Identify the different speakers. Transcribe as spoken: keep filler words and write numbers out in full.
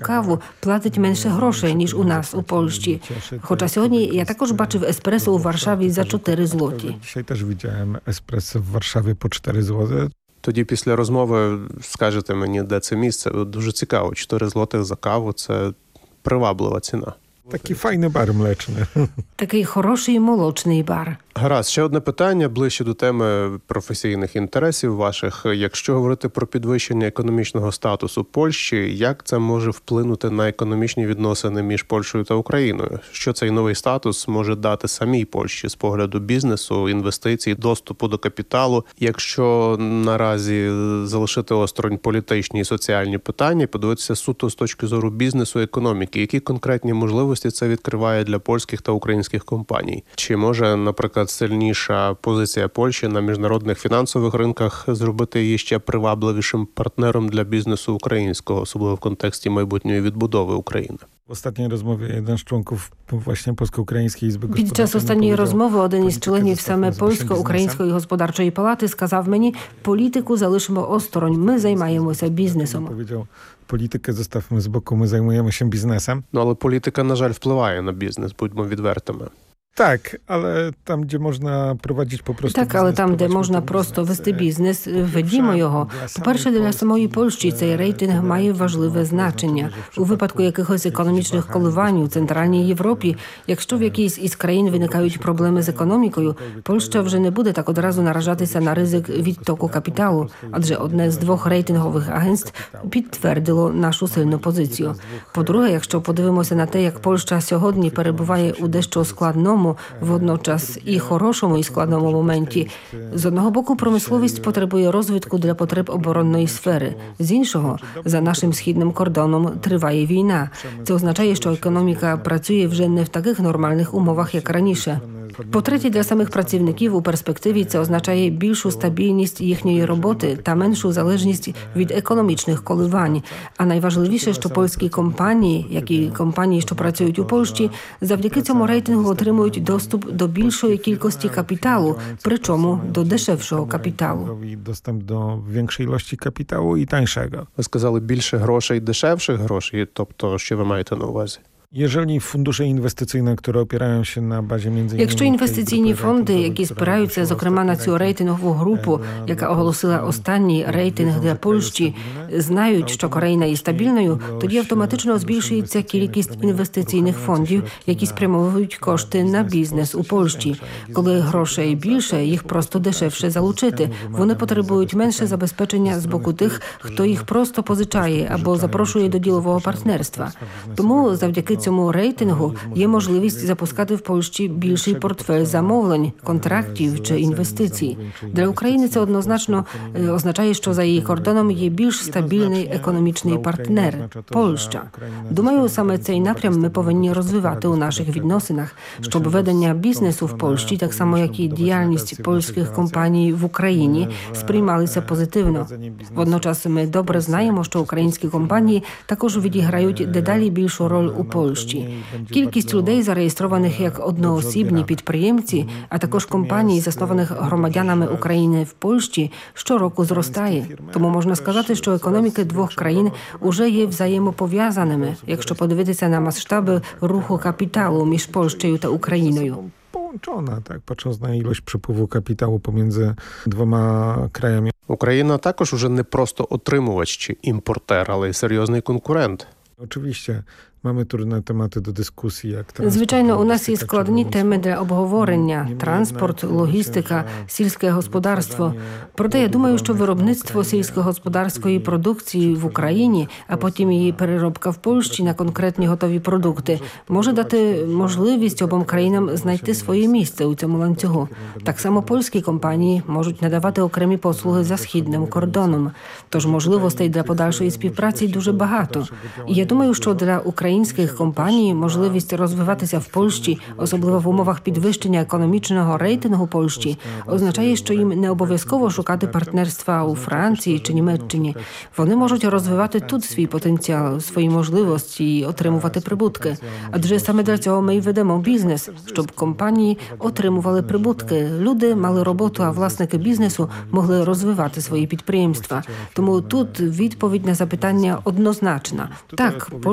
Speaker 1: каву, платить менше грошей, ніж у нас, у Польщі. Хоча сьогодні я також бачив еспресо у Варшаві за чотири злоті.
Speaker 2: Dzisiaj też widziałem espresso w Warszawie po cztery złote.
Speaker 3: Тоді після розмови скажете мені, де це місце. Дуже цікаво. чотири злотих за каву – це приваблива ціна.
Speaker 2: Taki fajny bar mleczny.
Speaker 1: Такий хороший молочний бар.
Speaker 3: Гаразд, ще одне питання ближче до теми професійних інтересів ваших. Якщо говорити про підвищення економічного статусу Польщі, як це може вплинути на економічні відносини між Польщею та Україною? Що цей новий статус може дати самій Польщі з погляду бізнесу, інвестицій, доступу до капіталу? Якщо наразі залишити осторонь політичні і соціальні питання, подивитися суто з точки зору бізнесу і економіки, які конкретні можливості це відкриває для польських та українських компаній? Чи може, наприклад, сильніша позиція Польщі на міжнародних фінансових ринках зробити її ще привабливішим партнером для бізнесу українського, особливо в контексті майбутньої відбудови України?
Speaker 2: W ostatniej rozmowie jeden z członków właśnie Polsko-Ukraińskiej Izby Gospodarczej...
Speaker 1: Під час останньої розмови один із членів саме Польсько-Української господарчої палати сказав мені, політику залишимо осторонь, ми займаємося бізнесом.
Speaker 2: Powiedział, politykę zostawmy z boku, my zajmujemy się biznesem.
Speaker 3: Ну, але політика, на жаль, впливає на бізнес, будьмо відвертими.
Speaker 2: Tak, ale tam, gdzie można prowadzić po prostu
Speaker 1: Так, але там, де можна просто вести бізнес, ведімо його. По-перше, для самої Польщі цей рейтинг має важливе значення. У випадку якихось економічних коливань у Центральній Європі, якщо в якійсь із країн виникають проблеми з економікою, Польща вже не буде так одразу наражатися на ризик відтоку капіталу, адже одне з двох рейтингових агентств підтвердило нашу сильну позицію. По-друге, якщо подивимося на те, як Польща сьогодні перебуває у дещо складному, водночас і хорошому, і складному моменті. З одного боку, промисловість потребує розвитку для потреб оборонної сфери. З іншого, за нашим східним кордоном триває війна. Це означає, що економіка працює вже не в таких нормальних умовах, як раніше. По-третє, для самих працівників у перспективі це означає більшу стабільність їхньої роботи та меншу залежність від економічних коливань. А найважливіше, що польські компанії, як і компанії, що працюють у Польщі, завдяки цьому рейтингу отримують доступ до більшої кількості капіталу, причому до дешевшого капіталу.
Speaker 2: Доступ до більшої кількості капіталу і таншого.
Speaker 3: Ви сказали більше грошей, дешевших грошей, тобто що ви маєте на увазі?
Speaker 2: Jeżeli fundusze inwestycyjne, które opierają się na bazie między innymi...
Speaker 1: Якщо інвестиційні фонди, які спираються, зокрема, на цю рейтингову групу, яка оголосила останній рейтинг для Польщі, знають, що країна є стабільною, тоді автоматично збільшується кількість інвестиційних фондів, які спрямовують кошти на бізнес у Польщі. Коли грошей більше, їх просто дешевше залучити. Вони потребують менше забезпечення з боку тих, хто їх просто позичає або запрошує до ділового партнерства. Тому завдяки цьому рейтингу є можливість запускати в Польщі більший портфель замовлень, контрактів чи інвестицій. Для України це однозначно означає, що за її кордоном є більш стабільний економічний партнер – Польща. Думаю, саме цей напрям ми повинні розвивати у наших відносинах, щоб ведення бізнесу в Польщі, так само як і діяльність польських компаній в Україні, сприймалися позитивно. Водночас ми добре знаємо, що українські компанії також відіграють дедалі більшу роль у Польщі. Кількість людей, зареєстрованих як одноосібні підприємці, а також компаній, заснованих громадянами України в Польщі, щороку зростає. Тому можна сказати, що економіки двох країн уже є взаємопов'язаними, якщо подивитися на масштаби руху капіталу між Польщею та Україною.
Speaker 2: Połączona, tak, patrząc na ilość przepływu kapitału pomiędzy dwoma krajami.
Speaker 3: Україна також уже не просто отримувач чи імпортер, але й серйозний конкурент.
Speaker 2: Oczywiście. Mamy trudne tematy do dyskusji, jak transport.
Speaker 1: Звичайно, у нас є складні теми для обговорення – транспорт, логістика, сільське господарство. Проте я думаю, що виробництво сільськогосподарської продукції в Україні, а потім її переробка в Польщі на конкретні готові продукти, може дати можливість обом країнам знайти своє місце у цьому ланцюгу. Так само польські компанії можуть надавати окремі послуги за східним кордоном. Тож можливостей для подальшої співпраці дуже багато. І я думаю, що для України українських компаній можливість розвиватися в Польщі, особливо в умовах підвищення економічного рейтингу Польщі, означає, що їм не обов'язково шукати партнерства у Франції чи Німеччині. Вони можуть розвивати тут свій потенціал, свої можливості і отримувати прибутки. Адже саме для цього ми й ведемо бізнес, щоб компанії отримували прибутки. Люди мали роботу, а власники бізнесу могли розвивати свої підприємства. Тому тут відповідь на запитання однозначна. Так,